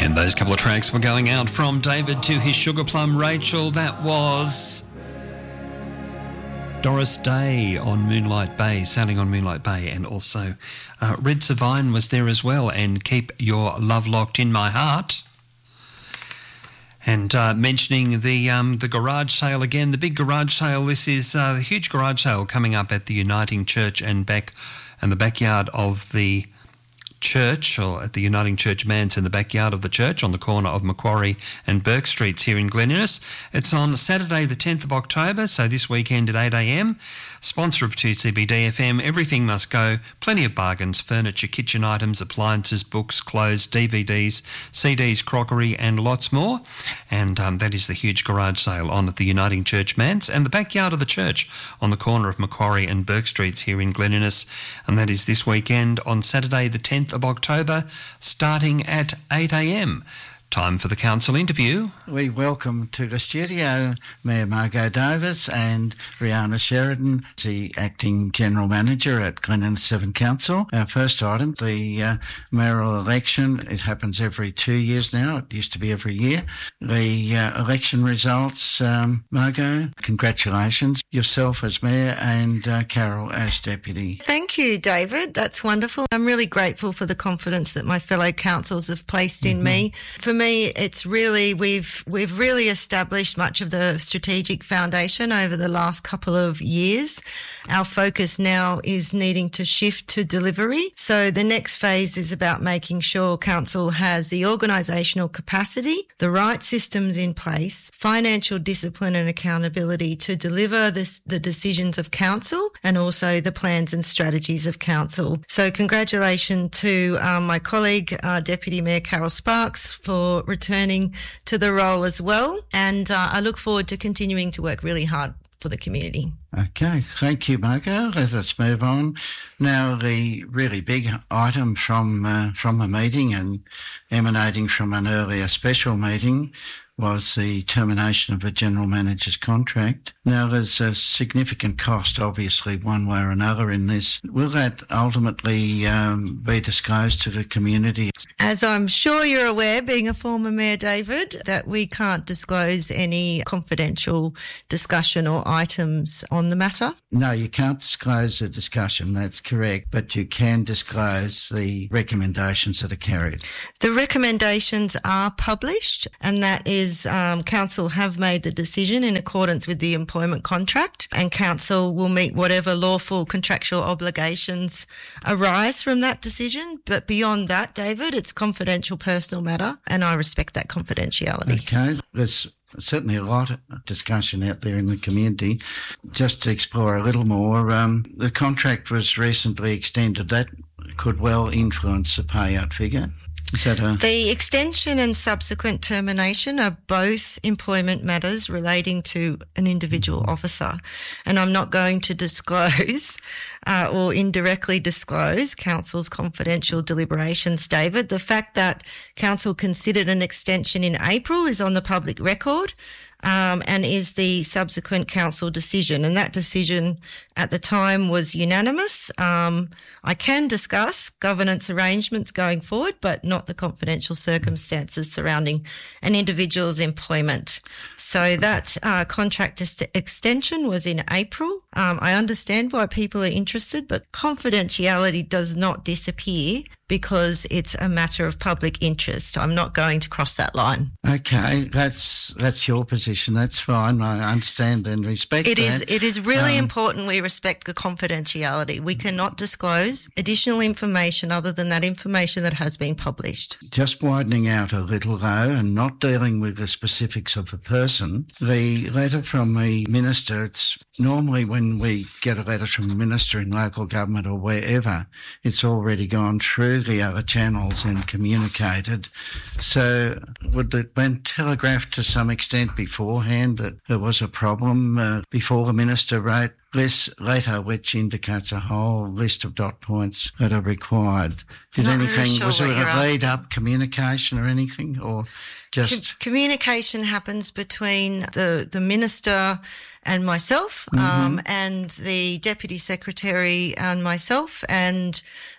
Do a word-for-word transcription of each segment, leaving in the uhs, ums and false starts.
And those couple of tracks were going out from David to his sugar plum Rachel. That was Doris Day on Moonlight Bay, sailing on Moonlight Bay, and also uh, Red Savine was there as well, and Keep Your Love Locked in My Heart. And uh, mentioning the um, the garage sale again, the big garage sale. This is uh, the huge garage sale coming up at the Uniting Church and back and the backyard of the church, or at the Uniting Church Manse in the backyard of the church on the corner of Macquarie and Burke Streets here in Glen Innes. It's on Saturday the tenth of October, so this weekend at eight a m. Sponsor of two C B D F M, everything must go, plenty of bargains, furniture, kitchen items, appliances, books, clothes, D V Ds, C Ds, crockery and lots more. And um, that is the huge garage sale on at the Uniting Church Manse and the backyard of the church on the corner of Macquarie and Burke Streets here in Glen Innes. And that is this weekend on Saturday the tenth of October, starting at eight a m. Time for the council interview. We welcome to the studio Mayor Margot Davis and Rihanna Sheridan, the Acting General Manager at Glen Innes Seven Council. Our first item, the uh, mayoral election. It happens every two years now. It used to be every year. The uh, election results, um, Margot, congratulations. Yourself as Mayor and uh, Carol as Deputy. Thank you, David. That's wonderful. I'm really grateful for the confidence that my fellow councils have placed in mm-hmm. me. For me, it's really, we've we've really established much of the strategic foundation over the last couple of years. Our focus now is needing to shift to delivery. So the next phase is about making sure council has the organisational capacity, the right systems in place, financial discipline and accountability to deliver this, the decisions of council and also the plans and strategies of council. So congratulations to um, my colleague, uh, Deputy Mayor Carol Sparks, for returning to the role as well. And uh, I look forward to continuing to work really hard for the community. Okay, thank you, Margot. Let's move on. Now, the really big item from uh, from a meeting and emanating from an earlier special meeting was the termination of a general manager's contract. Now, there's a significant cost, obviously, one way or another in this. Will that ultimately um, be disclosed to the community? As I'm sure you're aware, being a former mayor, David, that we can't disclose any confidential discussion or items on the matter. No, you can't disclose a discussion, that's correct, but you can disclose the recommendations that are carried. The recommendations are published, and that is Um, council have made the decision in accordance with the employment contract, and council will meet whatever lawful contractual obligations arise from that decision. But beyond that, David, it's confidential personal matter, and I respect that confidentiality. Okay, there's certainly a lot of discussion out there in the community. Just to explore a little more, um, the contract was recently extended. That could well influence the payout figure. Is that a... The extension and subsequent termination are both employment matters relating to an individual officer, and I'm not going to disclose uh, or indirectly disclose council's confidential deliberations, David. The fact that council considered an extension in April is on the public record. Um, and is the subsequent council decision. And that decision at the time was unanimous. Um, I can discuss governance arrangements going forward, but not the confidential circumstances surrounding an individual's employment. So that uh, contract est- extension was in April. Um, I understand why people are interested, but confidentiality does not disappear because it's a matter of public interest. I'm not going to cross that line. Okay, that's that's your position. That's fine. I understand and respect it that. Is, it is really um, important we respect the confidentiality. We cannot disclose additional information other than that information that has been published. Just widening out a little though and not dealing with the specifics of the person, the letter from the minister, it's normally when we get a letter from a minister in local government or wherever, it's already gone through the other channels and communicated. So would it been telegraphed to some extent beforehand that there was a problem uh, before the minister wrote this letter, which indicates a whole list of dot points that are required? Did Not anything, really sure was there what a lead up communication or anything, or just... Com- communication happens between the, the minister and myself, mm-hmm. um, and the deputy secretary and myself, and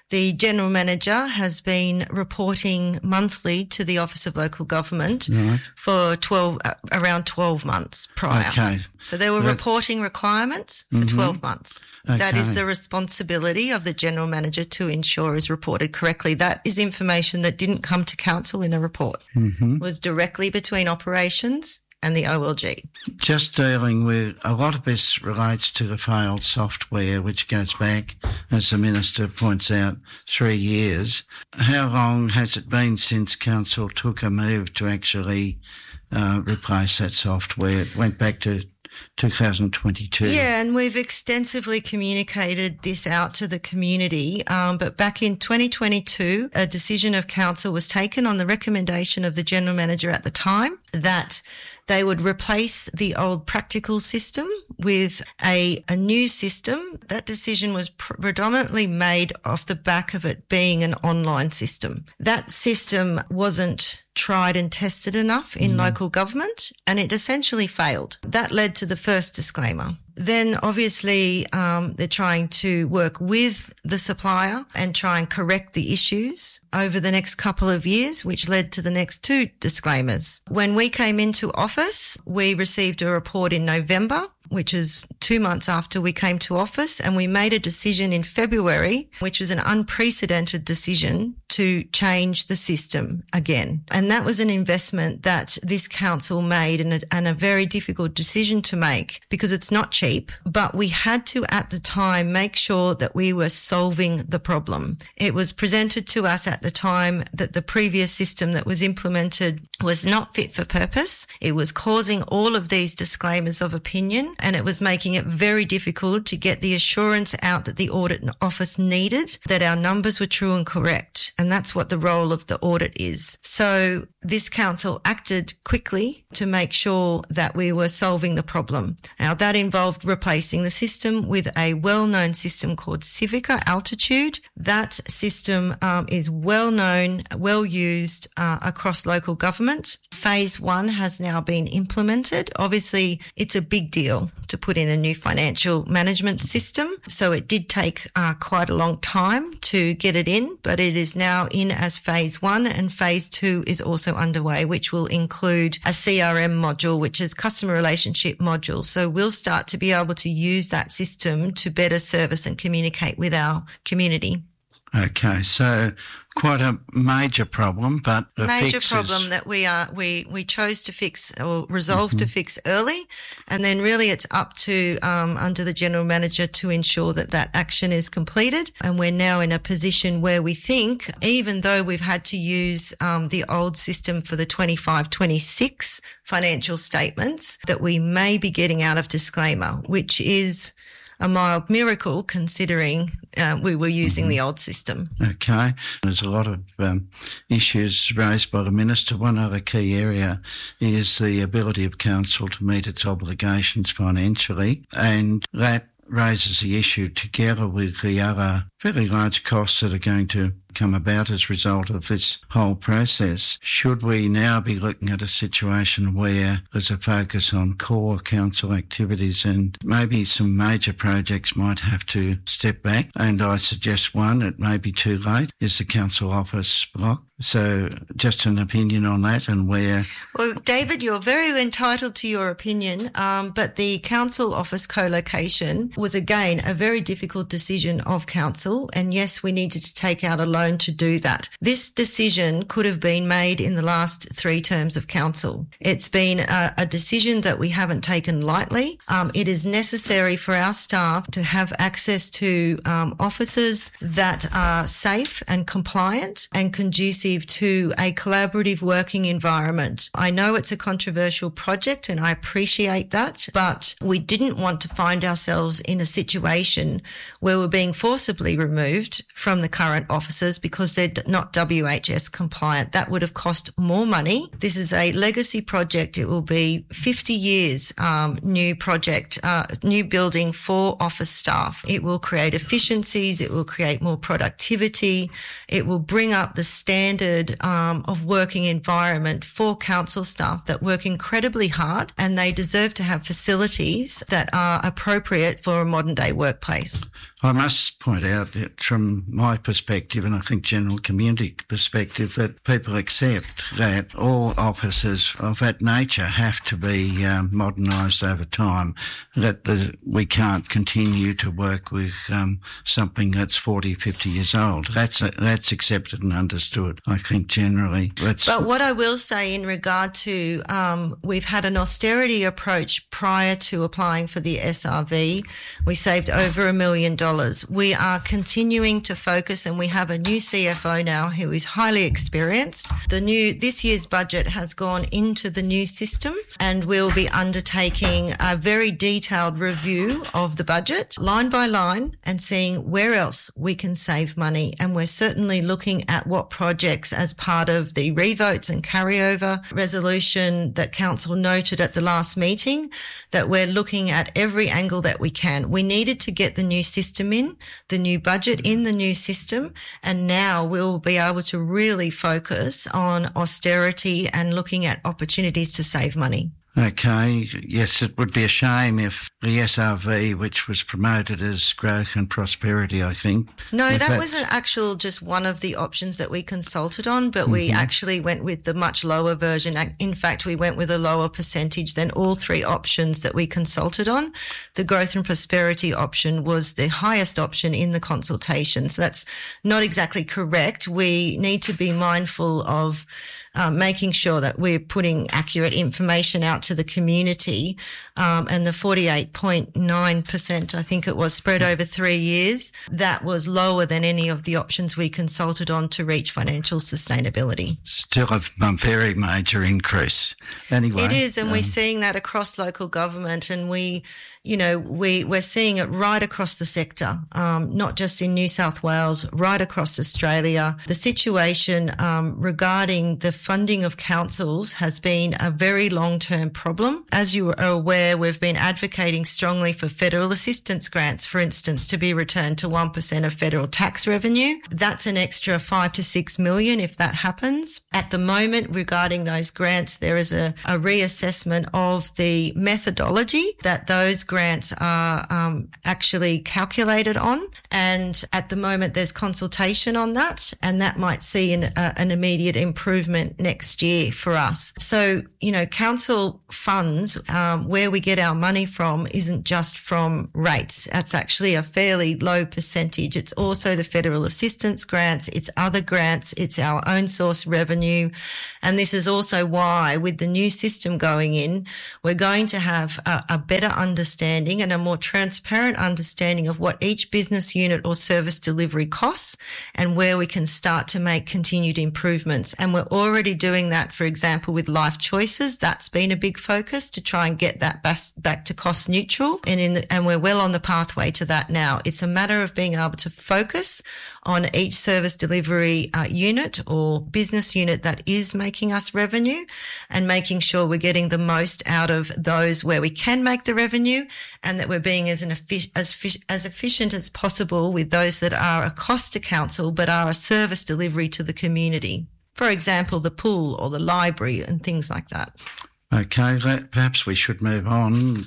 The General Manager has been reporting monthly to the Office of Local Government Right. for twelve uh, around twelve months prior. Okay. So there were That's- reporting requirements for twelve months. That is Okay. the responsibility of the General Manager to ensure is reported correctly. That is information that didn't come to Council in a report. Mm-hmm. It was directly between operations and the O L G. Just dealing with, a lot of this relates to the failed software, which goes back, as the Minister points out, three years. How long has it been since Council took a move to actually uh, replace that software? It went back to two thousand twenty-two. Yeah, and we've extensively communicated this out to the community. Um, but back in twenty twenty-two, a decision of Council was taken on the recommendation of the General Manager at the time that they would replace the old practical system with a, a new system. That decision was pr- predominantly made off the back of it being an online system. That system wasn't tried and tested enough in mm. local government, and it essentially failed. That led to the first disclaimer. Then obviously um, they're trying to work with the supplier and try and correct the issues over the next couple of years, which led to the next two disclaimers. When we came into office, we received a report in November, which is two months after we came to office, and we made a decision in February, which was an unprecedented decision to change the system again. And that was an investment that this council made, and a, and a very difficult decision to make because it's not cheap, but we had to at the time make sure that we were solving the problem. It was presented to us at the time that the previous system that was implemented was not fit for purpose. It was causing all of these disclaimers of opinion, and it was making it very difficult to get the assurance out that the audit office needed, that our numbers were true and correct. And that's what the role of the audit is. So this council acted quickly to make sure that we were solving the problem. Now, that involved replacing the system with a well-known system called Civica Altitude. That system um, is well-known, well-used uh, across local government. Phase one has now been implemented. Obviously, it's a big deal to put in a new financial management system. So it did take uh, quite a long time to get it in, but it is now in as phase one, and phase two is also underway, which will include a C R M module, which is customer relationship module. So we'll start to be able to use that system to better service and communicate with our community. Okay, so quite a major problem, but the major fix problem is... that we are we we chose to fix or resolve Mm-hmm. to fix early, and then really it's up to um, under the General Manager to ensure that that action is completed. And we're now in a position where we think, even though we've had to use um, the old system for the twenty-five twenty-six financial statements, that we may be getting out of disclaimer, which is a mild miracle considering uh, we were using mm-hmm. the old system. Okay. There's a lot of um, issues raised by the Minister. One other key area is the ability of Council to meet its obligations financially, and that raises the issue together with the other very large costs that are going to come about as a result of this whole process. Should we now be looking at a situation where there's a focus on core council activities and maybe some major projects might have to step back? And I suggest one, it may be too late, is the council office block. So just an opinion on that and where... Well, David, you're very entitled to your opinion, um, but the council office co-location was, again, a very difficult decision of council. And yes, we needed to take out a loan to do that. This decision could have been made in the last three terms of council. It's been a, a decision that we haven't taken lightly. Um, it is necessary for our staff to have access to um, offices that are safe and compliant and conducive to a collaborative working environment. I know it's a controversial project and I appreciate that, but we didn't want to find ourselves in a situation where we're being forcibly removed from the current offices because they're not W H S compliant. That would have cost more money. This is a legacy project. It will be fifty years um, new project, uh, new building for office staff. It will create efficiencies. It will create more productivity. It will bring up the standard Um, of working environment for council staff that work incredibly hard, and they deserve to have facilities that are appropriate for a modern day workplace. I must point out that from my perspective, and I think general community perspective, that people accept that all offices of that nature have to be um, modernised over time, that the, we can't continue to work with um, something that's forty, fifty years old. That's a, that's accepted and understood, I think, generally. That's but what I will say in regard to, um, we've had an austerity approach prior to applying for the S R V. We saved over a million dollars. We are continuing to focus, and we have a new C F O now who is highly experienced. The new this year's budget has gone into the new system, and we'll be undertaking a very detailed review of the budget, line by line, and seeing where else we can save money. And we're certainly looking at what projects, as part of the revotes and carryover resolution that Council noted at the last meeting, that we're looking at every angle that we can. We needed to get the new system in, the new budget in the new system, and now we'll be able to really focus on austerity and looking at opportunities to save money. Okay, yes, it would be a shame if the S R V, which was promoted as growth and prosperity, I think. No, that was an actual just one of the options that we consulted on, but mm-hmm. we actually went with the much lower version. In fact, we went with a lower percentage than all three options that we consulted on. The growth and prosperity option was the highest option in the consultation. So that's not exactly correct. We need to be mindful of Um, making sure that we're putting accurate information out to the community. Um, and the forty-eight point nine percent, I think it was, spread over three years, that was lower than any of the options we consulted on to reach financial sustainability. Still a, a very major increase. Anyway. It is, and um, we're seeing that across local government, and we, you know, we, we're seeing it right across the sector, um, not just in New South Wales, right across Australia. The situation um, regarding the funding of councils has been a very long-term problem. As you are aware, we've been advocating strongly for federal assistance grants, for instance, to be returned to one percent of federal tax revenue. That's an extra five to six million if that happens. At the moment, regarding those grants, there is a, a reassessment of the methodology that those grants are um, actually calculated on. And at the moment, there's consultation on that, and that might see an, uh, an immediate improvement next year for us. So, you know, council funds, um, where we get our money from isn't just from rates. That's actually a fairly low percentage. It's also the federal assistance grants, it's other grants, it's our own source revenue. And this is also why, with the new system going in, we're going to have a, a better understanding and a more transparent understanding of what each business unit or service delivery costs and where we can start to make continued improvements. And we're already doing that, for example, with Life Choices. That's been a big focus to try and get that back to cost neutral. And in the, and we're well on the pathway to that now. It's a matter of being able to focus on each service delivery uh, unit or business unit that is making us revenue and making sure we're getting the most out of those where we can make the revenue, and that we're being as an effi- as, as efficient as possible with those that are a cost to council but are a service delivery to the community. For example, the pool or the library and things like that. Okay, perhaps we should move on.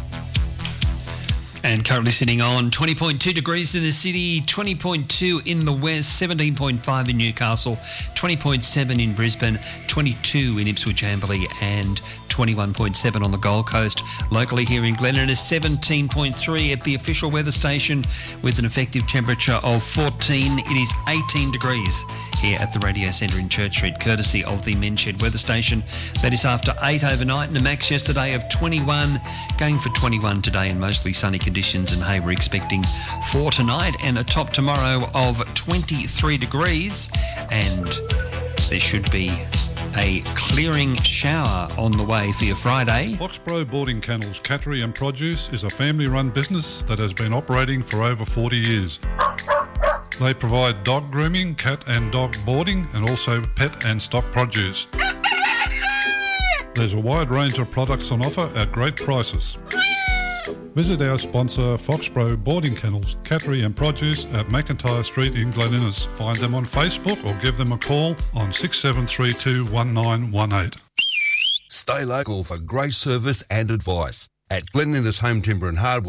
And currently sitting on twenty point two degrees in the city, twenty point two in the west, seventeen point five in Newcastle, twenty point seven in Brisbane, twenty-two in Ipswich Amberley, and twenty-one point seven on the Gold Coast. Locally here in Glennon is seventeen point three at the official weather station with an effective temperature of fourteen. It is eighteen degrees here at the Radio Centre in Church Street, courtesy of the Menshed weather station. That is after eight overnight and a max yesterday of twenty-one, going for twenty-one today and mostly sunny conditions. And hey, we're expecting four tonight and a top tomorrow of twenty-three degrees, and there should be a clearing shower on the way for your Friday. Foxborough Boarding Kennels Cattery and Produce is a family-run business that has been operating for over forty years. They provide dog grooming, cat and dog boarding, and also pet and stock produce. There's a wide range of products on offer at great prices. Visit our sponsor Foxborough Boarding Kennels, Cattery and Produce at McIntyre Street in Glen Innes. Find them on Facebook or give them a call on six seven three two one nine one eight. Stay local for great service and advice. At Glen Innes Home Timber and Hardware,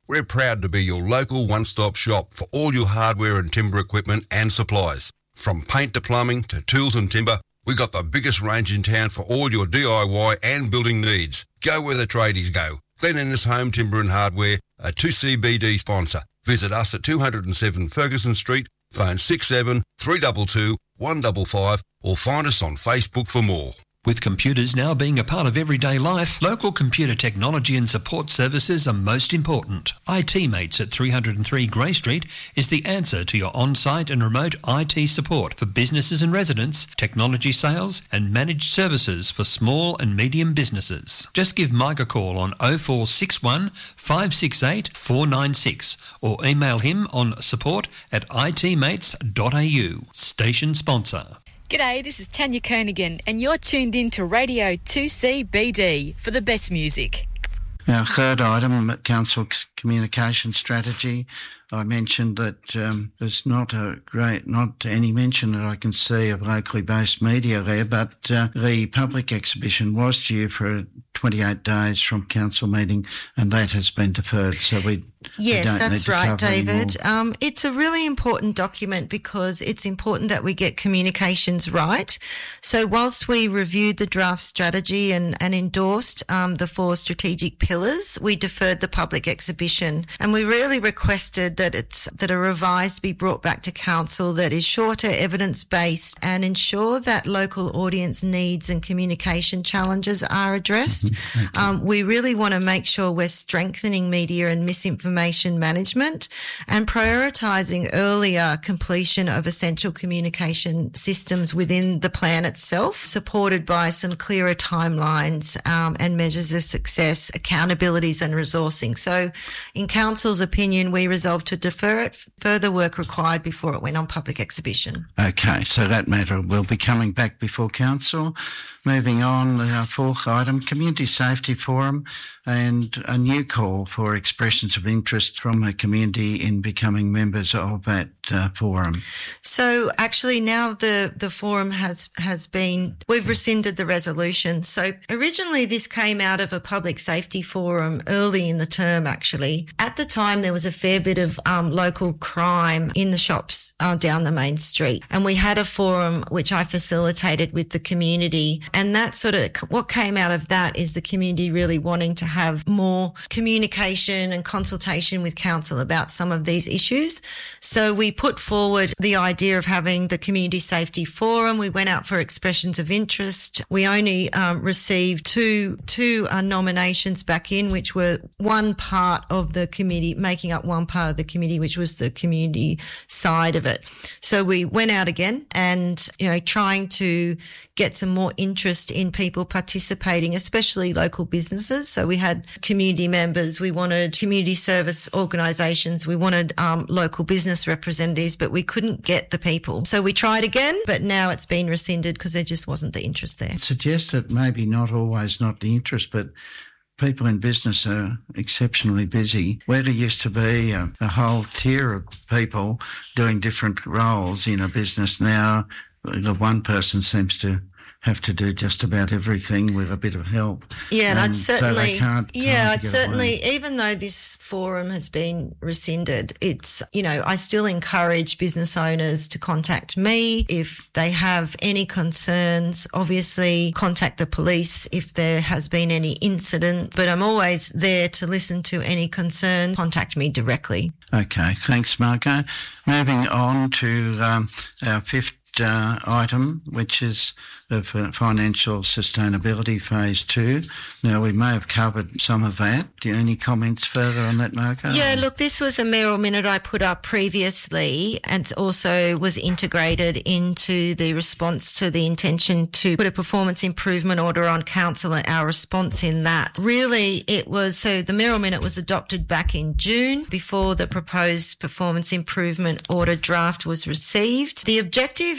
We're proud to be your local one-stop shop for all your hardware and timber equipment and supplies. From paint to plumbing to tools and timber, we got the biggest range in town for all your D I Y and building needs. Go where the tradies go. Glen Innes Home Timber and Hardware, a two C B D sponsor. Visit us at two oh seven Ferguson Street, phone six seven three two two one five five, or find us on Facebook for more. With computers now being a part of everyday life, local computer technology and support services are most important. I T Mates at three oh three Grey Street is the answer to your on-site and remote I T support for businesses and residents, technology sales and managed services for small and medium businesses. Just give Mike a call on oh four six one five six eight four nine six or email him on support at I T mates dot a u. Station sponsor. G'day, this is Tanya Kernigan and you're tuned in to Radio two C B D for the best music. Our third item, Council Communication Strategy. I mentioned that um, there's not a great, not any mention that I can see of locally based media there, but uh, the public exhibition was due for twenty-eight days from council meeting, and that has been deferred. So we yes, we don't that's need to right, cover David. Um, it's a really important document because it's important that we get communications right. So whilst we reviewed the draft strategy and, and endorsed um, the four strategic pillars, we deferred the public exhibition, and we really requested that it's that a revised be brought back to council that is shorter, evidence-based, and ensure that local audience needs and communication challenges are addressed. Okay. Um, we really want to make sure we're strengthening media and misinformation management and prioritising earlier completion of essential communication systems within the plan itself, supported by some clearer timelines um, and measures of success, accountabilities and resourcing. So in council's opinion, we resolved to defer it, further work required before it went on public exhibition. Okay, so that matter will be coming back before council. Moving on, our fourth item, Community Safety Forum, and a new call for expressions of interest from the community in becoming members of that uh, forum. So actually now the, the forum has, has been, we've rescinded the resolution. So originally this came out of a public safety forum early in the term actually. At the time there was a fair bit of um, local crime in the shops uh, down the main street, and we had a forum which I facilitated with the community, and that sort of, what came out of that is the community really wanting to have more communication and consultation with council about some of these issues. So we put forward the idea of having the Community Safety Forum. We went out for expressions of interest. We only um, received two two uh, nominations back in, which were one part of the committee, making up one part of the committee, which was the community side of it. So we went out again and, you know, trying to get some more interest in people participating, especially local businesses. So we had community members, we wanted community service organisations, we wanted um, local business representatives, but we couldn't get the people. So we tried again, but now it's been rescinded because there just wasn't the interest there. Suggest that maybe not always not the interest, but people in business are exceptionally busy. Where there used to be a, a whole tier of people doing different roles in a business, now the one person seems to have to do just about everything with a bit of help. Yeah, and I'd certainly, so they can't, yeah, can't I'd certainly, away. Even though this forum has been rescinded, it's, you know, I still encourage business owners to contact me if they have any concerns. Obviously, contact the police if there has been any incident, but I'm always there to listen to any concern. Contact me directly. Okay, thanks, Marco. Moving on to um, our fifth Uh, item, which is the financial sustainability phase two. Now, we may have covered some of that. Do you have any comments further on that, Marco? Yeah, look, this was a mayoral minute I put up previously, and also was integrated into the response to the intention to put a performance improvement order on council and our response in that. Really, it was, so the mayoral minute was adopted back in June before the proposed performance improvement order draft was received. The objective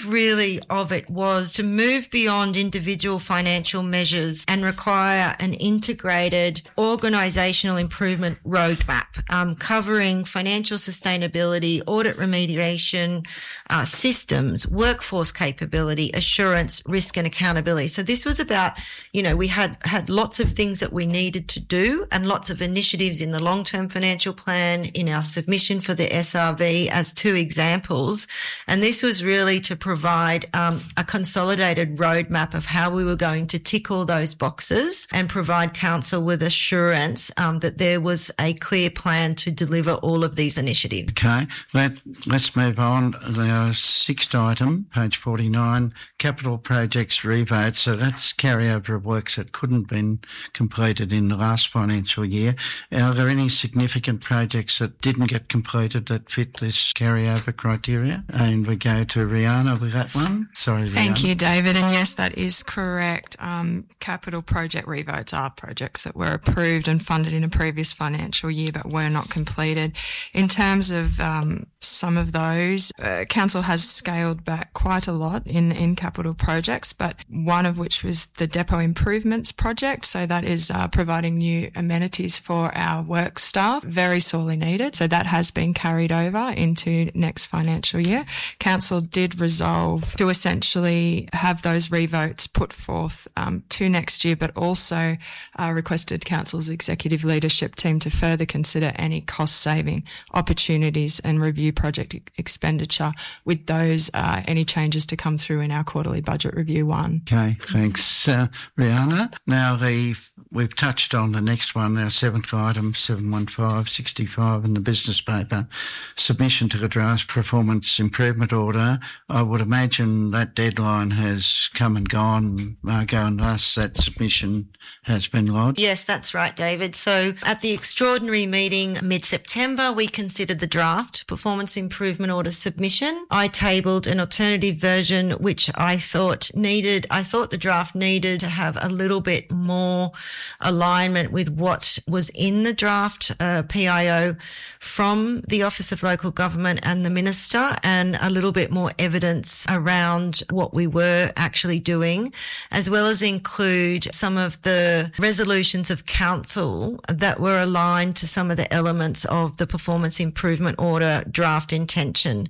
really of it was to move beyond individual financial measures and require an integrated organisational improvement roadmap um, covering financial sustainability, audit remediation, uh, systems, workforce capability, assurance, risk and accountability. So this was about, you know, we had, had lots of things that we needed to do and lots of initiatives in the long-term financial plan, in our submission for the S R V as two examples. And this was really to provide um, a consolidated roadmap of how we were going to tick all those boxes and provide council with assurance um, that there was a clear plan to deliver all of these initiatives. Okay, Let, let's move on. The sixth item, page forty-nine, capital projects revote. So that's carryover of works that couldn't have been completed in the last financial year. Are there any significant projects that didn't get completed that fit this carryover criteria? And we go to Rihanna with that one. Sorry, Rihanna. Thank you, David. And yes, that is correct. Um, capital project revotes are projects that were approved and funded in a previous financial year but were not completed. In terms of um, some of those, uh, Council has scaled back quite a lot in, in capital projects, but one of which was the depot improvements project. So that is uh, providing new amenities for our work staff, very sorely needed. So that has been carried over into next financial year. Council did resolve to essentially have those revotes put forth um, to next year, but also uh, requested Council's executive leadership team to further consider any cost-saving opportunities and review project e- expenditure with those, uh, any changes to come through in our quarterly budget review one. Okay, thanks, uh, Rihanna. Now, the, we've touched on the next one, our seventh item, seven one five sixty-five in the business paper, submission to the draft performance improvement order. I would imagine that deadline has come and gone, Margot, unless that submission has been lodged. Yes, that's right, David. So at the extraordinary meeting mid-September, we considered the draft performance improvement order submission. I tabled an alternative version, which I thought needed, I thought the draft needed to have a little bit more alignment with what was in the draft uh, P I O from the Office of Local Government and the Minister, and a little bit more evidence around what we were actually doing, as well as include some of the resolutions of council that were aligned to some of the elements of the performance improvement order draft intention.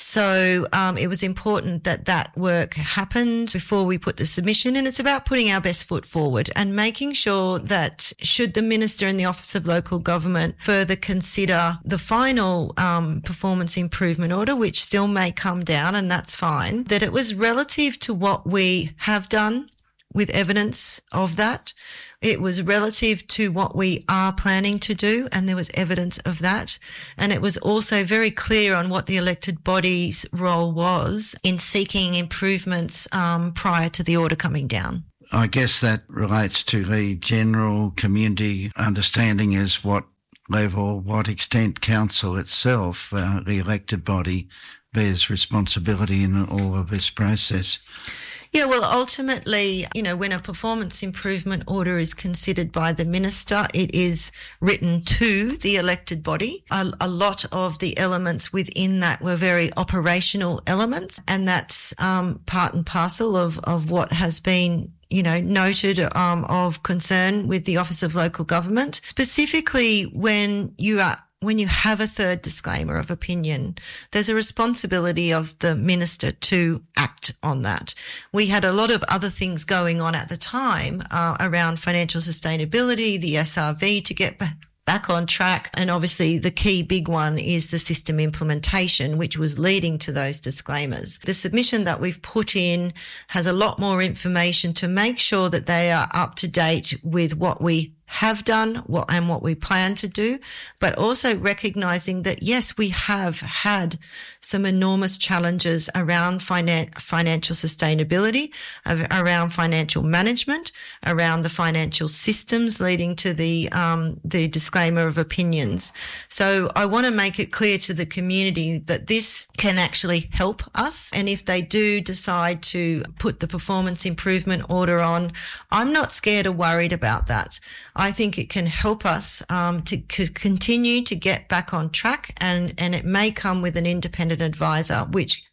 So um, it was important that that work happened before we put the submission, and it's about putting our best foot forward and making sure that should the Minister and the Office of Local Government further consider the final um, performance improvement order, which still may come down, and that's fine, that it was relative to what we have done with evidence of that. It was relative to what we are planning to do, and there was evidence of that. And it was also very clear on what the elected body's role was in seeking improvements um, prior to the order coming down. I guess that relates to the general community understanding as what level, what extent council itself, uh, the elected body, bears responsibility in all of this process. Yeah, well, ultimately, you know, when a performance improvement order is considered by the Minister, it is written to the elected body. A, a lot of the elements within that were very operational elements, and that's um, part and parcel of, of what has been, you know, noted um, of concern with the Office of Local Government, specifically when you are when you have a third disclaimer of opinion, there's a responsibility of the Minister to act on that. We had a lot of other things going on at the time uh, around financial sustainability, the S R V to get back. back on track. And obviously the key big one is the system implementation, which was leading to those disclaimers. The submission that we've put in has a lot more information to make sure that they are up to date with what we have done what and what we plan to do, but also recognizing that, yes, we have had some enormous challenges around finan- financial sustainability, around financial management, around the financial systems leading to the um, the disclaimer of opinions. So I want to make it clear to the community that this can actually help us. And if they do decide to put the performance improvement order on, I'm not scared or worried about that. I think it can help us um, to, to continue to get back on track, and, and it may come with an independent advisor, which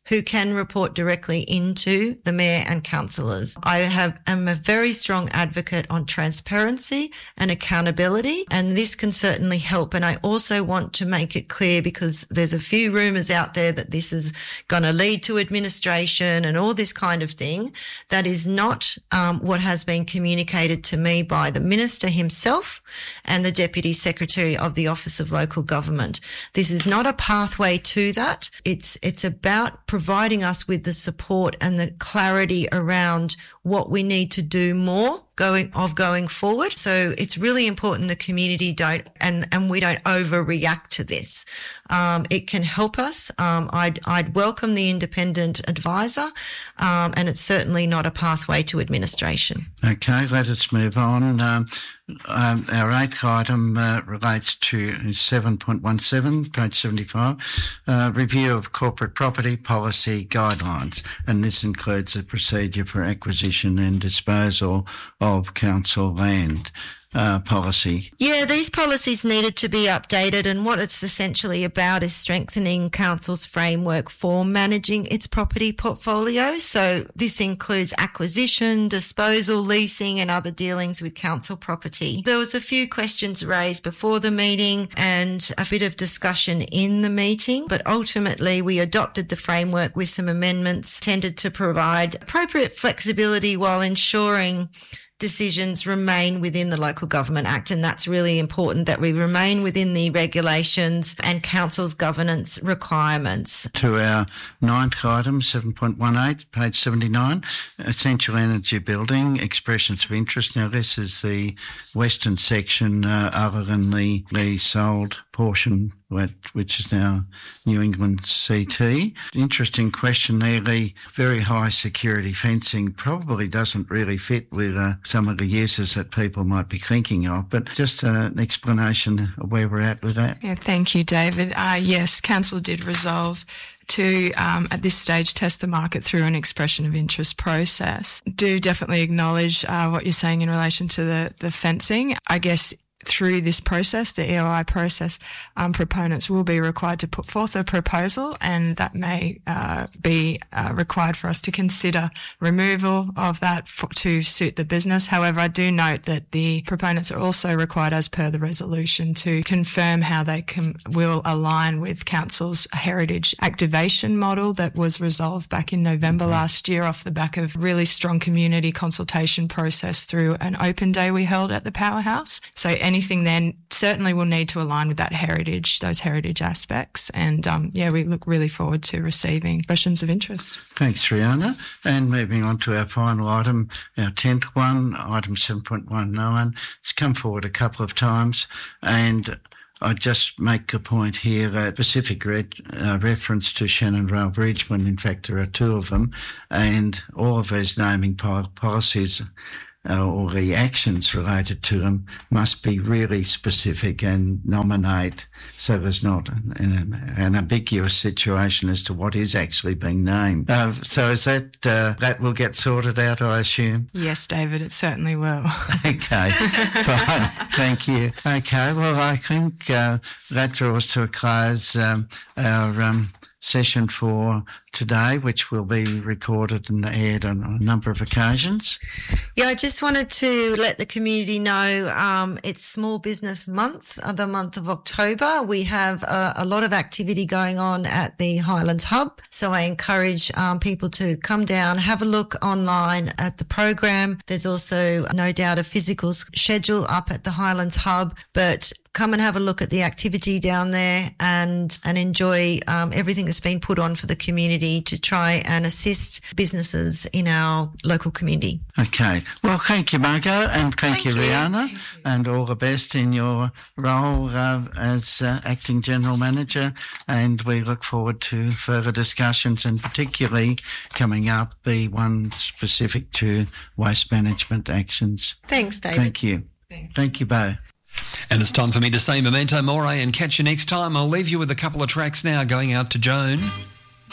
who can report directly into the mayor and councillors. I have am a very strong advocate on transparency and accountability, and this can certainly help. And I also want to make it clear, because there's a few rumours out there that this is going to lead to administration and all this kind of thing. That is not um, what has been communicated to me by the Minister himself and the Deputy Secretary of the Office of Local Government. This is not a pathway to that. It's it's about providing us with the support and the clarity around what we need to do more going of going forward. So it's really important the community don't and, and we don't overreact to this. Um, it can help us. Um, I'd I'd welcome the independent advisor, um, and it's certainly not a pathway to administration. Okay, let us move on. Um, um, our eighth item uh, relates to seven point one seven, page seventy-five, uh, review of corporate property policy guidelines, and this includes the procedure for acquisition and disposal of council land. Uh, policy. Yeah, these policies needed to be updated, and what it's essentially about is strengthening council's framework for managing its property portfolio. So this includes acquisition, disposal, leasing and other dealings with council property. There was a few questions raised before the meeting and a bit of discussion in the meeting, but ultimately we adopted the framework with some amendments tended to provide appropriate flexibility while ensuring decisions remain within the Local Government Act, and that's really important that we remain within the regulations and council's governance requirements. To our ninth item, seven point one eight, page seventy-nine, essential energy building, expressions of interest. Now this is the western section uh, other than the leasehold portion, which is now New England C T. Interesting question there. The very high security fencing probably doesn't really fit with uh, some of the uses that people might be thinking of, but just uh, an explanation of where we're at with that. Yeah, thank you, David. Uh, yes, Council did resolve to, um, at this stage, test the market through an expression of interest process. Do definitely acknowledge uh, what you're saying in relation to the, the fencing. I guess through this process, the E O I process, um, proponents will be required to put forth a proposal, and that may uh, be uh, required for us to consider removal of that for, to suit the business. However, I do note that the proponents are also required, as per the resolution, to confirm how they can, will align with Council's heritage activation model that was resolved back in November last year off the back of really strong community consultation process through an open day we held at the Powerhouse. So any Anything then certainly will need to align with that heritage, those heritage aspects. And um, yeah, we look really forward to receiving expressions of interest. Thanks, Rihanna. And moving on to our final item, our tenth one, item seven point one nine. It's come forward a couple of times, and I just make a point here that specific re- uh, reference to Shannon Rail Bridge, when in fact there are two of them, and all of those naming po- policies Uh, or the actions related to them must be really specific and nominate, so there's not an, an ambiguous situation as to what is actually being named. Uh, so is that, uh, that will get sorted out, I assume? Yes, David, it certainly will. Okay, fine, thank you. Okay, well, I think uh, that draws to a close um, our um, session for today, which will be recorded and aired on a number of occasions. Yeah, I just wanted to let the community know um, it's Small Business Month, uh, the month of October. We have uh, a lot of activity going on at the Highlands Hub, so I encourage um, people to come down, have a look online at the program. There's also no doubt a physical schedule up at the Highlands Hub, but come and have a look at the activity down there and and enjoy um, everything that's been put on for the community to try and assist businesses in our local community. Okay. Well, thank you, Margot, and thank, Thank you, you. Rihanna, Thank you. and all the best in your role uh, as uh, Acting General Manager, and we look forward to further discussions, and particularly coming up the one specific to waste management actions. Thanks, David. Thank you. Thank you, Bo. And it's time for me to say memento mori and catch you next time. I'll leave you with a couple of tracks now going out to Joan.